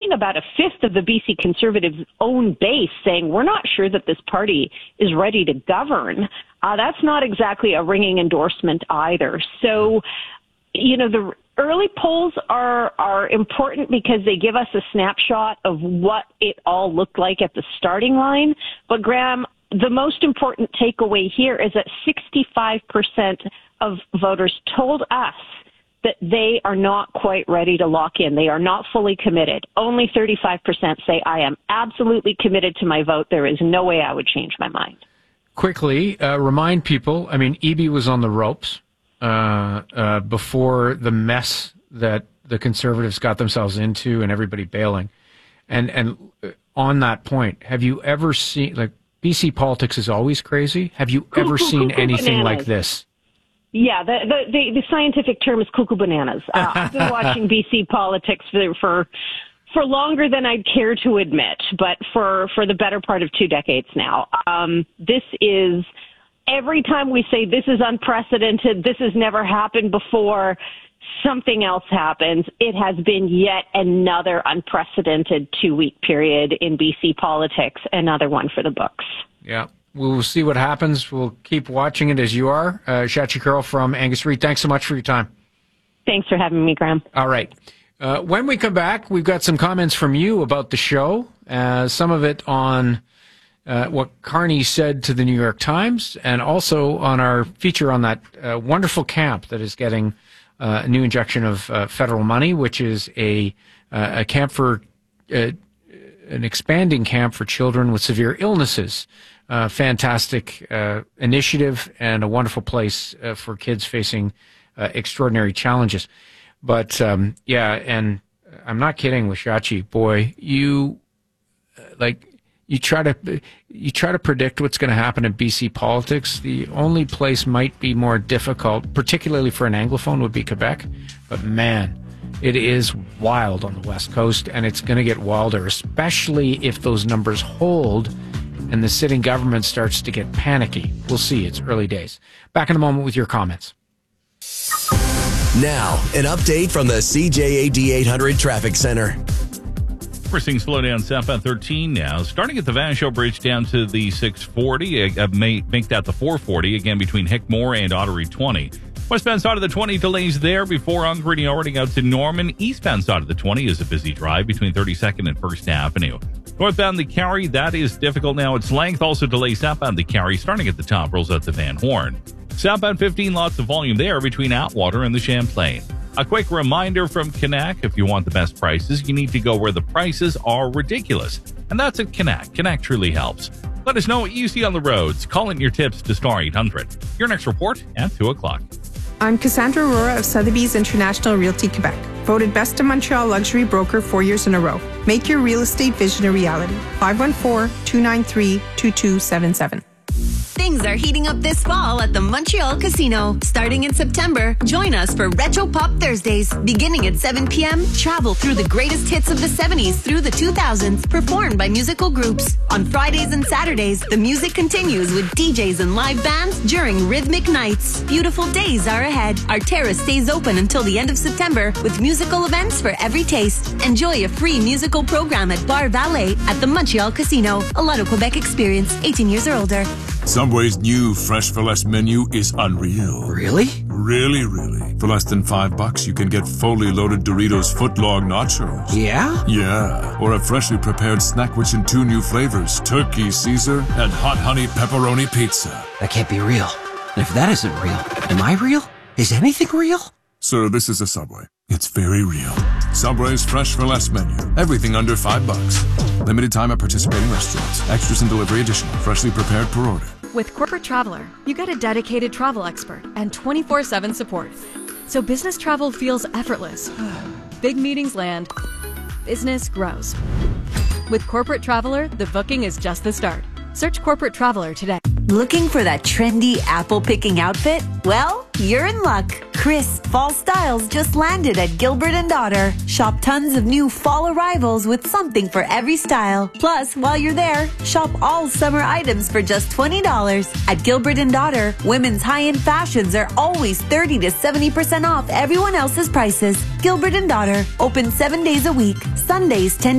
getting about a fifth of the BC Conservatives' own base saying, we're not sure that this party is ready to govern. That's not exactly a ringing endorsement either. So, the early polls are important because they give us a snapshot of what it all looked like at the starting line. But, Graham, the most important takeaway here is that 65% of voters told us that they are not quite ready to lock in. They are not fully committed. Only 35% say, I am absolutely committed to my vote. There is no way I would change my mind. Quickly, remind people, Eby was on the ropes before the mess that the Conservatives got themselves into and everybody bailing. And on that point, have you ever seen, BC politics is always crazy. Have you ever seen anything bananas. Like this? Yeah, the scientific term is cuckoo bananas. I've been watching BC politics for longer than I'd care to admit, but for the better part of 2 decades now. This is, every time we say this is unprecedented, this has never happened before, something else happens. It has been yet another unprecedented 2-week period in BC politics, another one for the books. Yeah. We'll see what happens. We'll keep watching it as you are. Shachi Kurl from Angus Reid, thanks so much for your time. Thanks for having me, Graham. All right. When we come back, we've got some comments from you about the show, some of it on what Carney said to the New York Times, and also on our feature on that wonderful camp that is getting a new injection of federal money, which is a camp for an expanding camp for children with severe illnesses. Fantastic initiative and a wonderful place for kids facing extraordinary challenges. But and I'm not kidding with Shachi. Boy, you try to predict what's going to happen in BC politics. The only place might be more difficult, particularly for an Anglophone, would be Quebec. But man, it is wild on the West Coast, and it's going to get wilder, especially if those numbers hold and the sitting government starts to get panicky. We'll see. It's early days. Back in a moment with your comments. Now, an update from the CJAD 800 Traffic Center. We're seeing slowdown southbound 13 now, starting at the Vashon Bridge down to the 640. Make that the 440, again between Hickmore and Ottery 20. Westbound side of the 20 delays there before Ungrady out to Norman. Eastbound side of the 20 is a busy drive between 32nd and 1st Avenue. Northbound the Carry, that is difficult now. Its length also delays southbound the Carry, starting at the top, rolls out to Van Horn. Southbound 15, lots of volume there between Atwater and the Champlain. A quick reminder from Connect, if you want the best prices, you need to go where the prices are ridiculous. And that's at Connect. Connect truly helps. Let us know what you see on the roads. Call in your tips to Star 800. Your next report at 2 o'clock. I'm Cassandra Aurora of Sotheby's International Realty Quebec. Voted Best in Montreal Luxury Broker 4 years in a row. Make your real estate vision a reality. 514-293-2277. Things are heating up this fall at the Montreal Casino. Starting in September, join us for Retro Pop Thursdays. Beginning at 7 p.m., travel through the greatest hits of the 70s through the 2000s, performed by musical groups. On Fridays and Saturdays, the music continues with DJs and live bands during rhythmic nights. Beautiful days are ahead. Our terrace stays open until the end of September with musical events for every taste. Enjoy a free musical program at Bar Valet at the Montreal Casino. A Lotto Quebec experience, 18 years or older. Subway's new Fresh for Less menu is unreal. Really? Really, really. For less than $5, you can get fully loaded Doritos footlong nachos. Yeah? Yeah. Or a freshly prepared snack which in 2 new flavors, Turkey Caesar and Hot Honey Pepperoni Pizza. That can't be real. And if that isn't real, am I real? Is anything real? Sir, this is a Subway. It's very real. Subway's Fresh for Less menu. Everything under $5. Limited time at participating restaurants. Extras and delivery additional. Freshly prepared per order. With Corporate Traveler, you get a dedicated travel expert and 24/7 support. So business travel feels effortless. Big meetings land. Business grows. With Corporate Traveler, the booking is just the start. Search Corporate Traveler today. Looking for that trendy apple-picking outfit? Well, you're in luck. Crisp fall styles just landed at Gilbert & Daughter. Shop tons of new fall arrivals with something for every style. Plus, while you're there, shop all summer items for just $20. At Gilbert & Daughter, women's high-end fashions are always 30 to 70% off everyone else's prices. Gilbert & Daughter, open 7 days a week. Sundays 10